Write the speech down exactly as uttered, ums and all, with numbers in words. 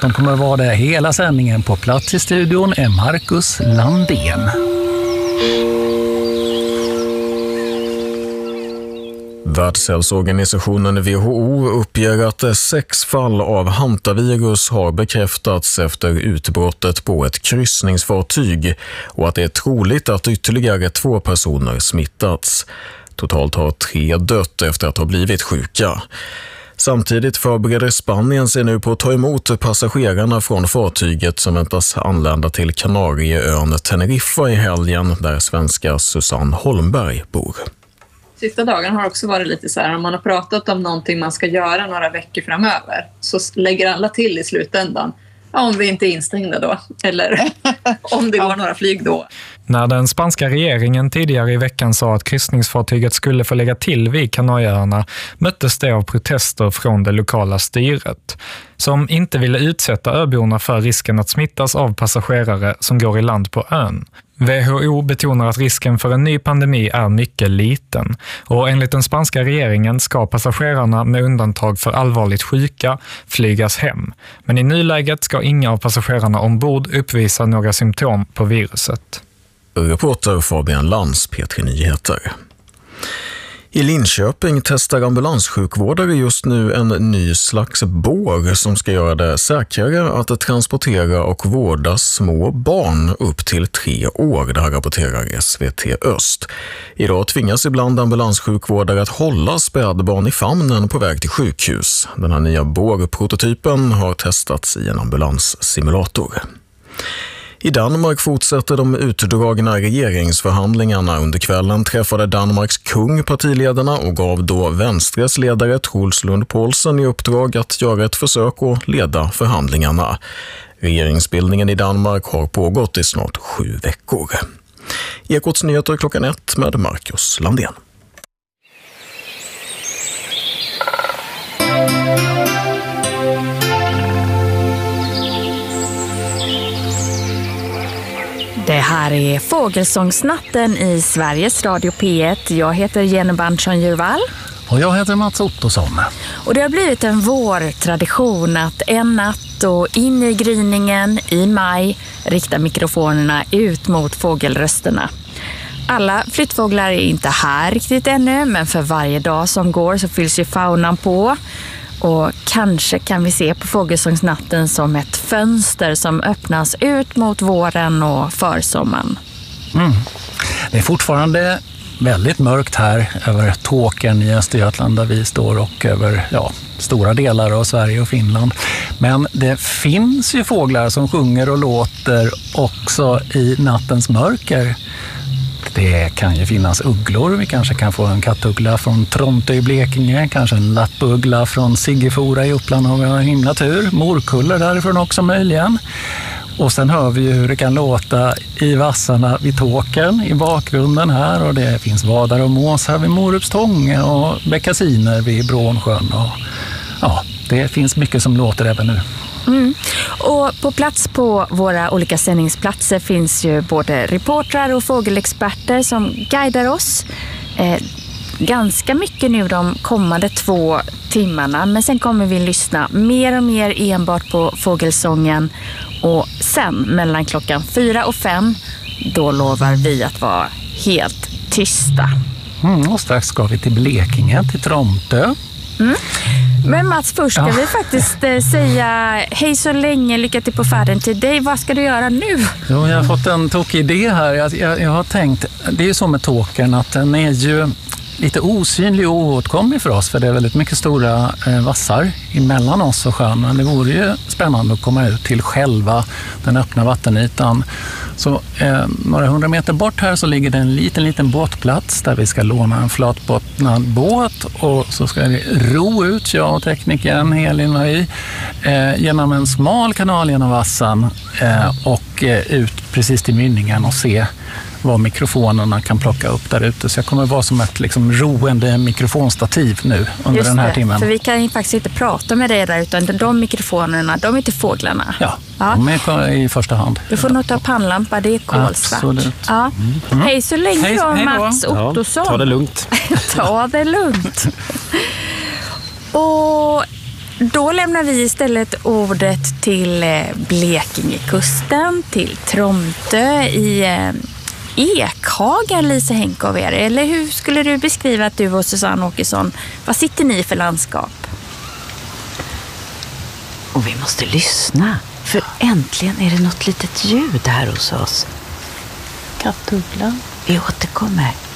De kommer att vara där hela sändningen. På plats i studion är Marcus Landén. Världshälsoorganisationen W H O uppger att sex fall av hantavirus har bekräftats efter utbrottet på ett kryssningsfartyg och att det är troligt att ytterligare två personer smittats. Totalt har tre dött efter att ha blivit sjuka. Samtidigt förbereder Spanien sig nu på att ta emot passagerarna från fartyget som väntas anlända till Kanarieön Teneriffa i helgen, där svenska Susanne Holmberg bor. Sista dagen har också varit lite så här, om man har pratat om någonting man ska göra några veckor framöver, så lägger alla till i slutändan. Ja, om vi inte är instängda då, eller om det går några flyg då. När den spanska regeringen tidigare i veckan sa att kryssningsfartyget skulle få lägga till vid Kanarieöarna möttes det av protester från det lokala styret, som inte ville utsätta öborna för risken att smittas av passagerare som går i land på ön. W H O betonar att risken för en ny pandemi är mycket liten och enligt den spanska regeringen ska passagerarna med undantag för allvarligt sjuka flygas hem. Men i nuläget ska inga av passagerarna ombord uppvisa några symptom på viruset. Reporter Fabian Lans, P tre Nyheter. I Linköping testar ambulanssjukvårdare just nu en ny slags bår som ska göra det säkrare att transportera och vårda små barn upp till tre år. Det här rapporterar S V T Öst. Idag tvingas ibland ambulanssjukvårdare att hålla spädbarn i famnen på väg till sjukhus. Den här nya bårprototypen har testats i en ambulanssimulator. I Danmark fortsätter de utdragna regeringsförhandlingarna. Under kvällen träffade Danmarks kung partiledarna och gav då Venstres ledare Troels Lund Poulsen i uppdrag att göra ett försök att leda förhandlingarna. Regeringsbildningen i Danmark har pågått i snart sju veckor. Ekots nyheter klockan ett med Marcus Landén. Det här är Fågelsångsnatten i Sveriges Radio P ett. Jag heter Jenny Bandsson-Djurvall. Och jag heter Mats Ottosson. Och det har blivit en vårtradition att en natt och in i gryningen i maj riktar mikrofonerna ut mot fågelrösterna. Alla flyttfåglar är inte här riktigt ännu, men för varje dag som går så fylls ju faunan på. Och kanske kan vi se på Fågelsångsnatten som ett fönster som öppnas ut mot våren och försommaren. Mm. Det är fortfarande väldigt mörkt här över Tåkern i Östergötland där vi står och över ja, stora delar av Sverige och Finland. Men det finns ju fåglar som sjunger och låter också i nattens mörker. Det kan ju finnas ugglor. Vi kanske kan få en kattuggla från Tronte i Blekinge. Kanske en lappuggla från Siggefora i Uppland om vi har en himla tur. Morkuller därifrån också möjligen. Och sen hör vi ju hur det kan låta i vassarna vid Tåkern i bakgrunden här. Och det finns vadar och måsar vid Morupstånge och bäckasiner vid Brånsjön. Och ja, det finns mycket som låter även nu. Mm. Och på plats på våra olika sändningsplatser finns ju både reportrar och fågelexperter som guidar oss eh, ganska mycket nu de kommande två timmarna. Men sen kommer vi lyssna mer och mer enbart på fågelsången och sen mellan klockan fyra och fem då lovar vi att vara helt tysta. Mm, och strax ska vi till Blekinge, till Tromtö. Mm. Men Mats, först ska ja. vi faktiskt eh, säga hej så länge, lycka till på färden till dig. Vad ska du göra nu? Jo, jag har fått en tokig idé här. Jag, jag, jag har tänkt, det är ju så med Tåkern att den är ju lite osynlig och oåtkomlig för oss, för det är väldigt mycket stora eh, vassar emellan oss och sjön. Men det vore ju spännande att komma ut till själva den öppna vattenytan. Så eh, några hundra meter bort här så ligger det en liten, liten båtplats där vi ska låna en flatbottnad båt och så ska vi ro ut, jag och teknikern Elin och vi, eh, genom en smal kanal genom vassan eh, och eh, ut precis till mynningen och se vad mikrofonerna kan plocka upp där ute. Så jag kommer vara som ett liksom roende mikrofonstativ nu under Just den här det, timmen. För vi kan ju faktiskt inte prata med dig där, utan de mikrofonerna, de är till fåglarna. Ja, ja. De är på, i första hand. Du får nog ta pannlampa, det är kolsvart. Absolut. Ja. Mm. Mm. Hej så länge hej, då, hej då. Mats Ottosson. Ja, ta det lugnt. ta det lugnt. Och Då lämnar vi istället ordet till Blekingekusten, till Tromtö i Ekhagar, Lisa Henk av er. Eller hur skulle du beskriva att du och Susanne Åkesson, vad sitter ni för landskap? Och vi måste lyssna, för äntligen är det något litet ljud här hos oss. Kattugglan. Vi återkommer.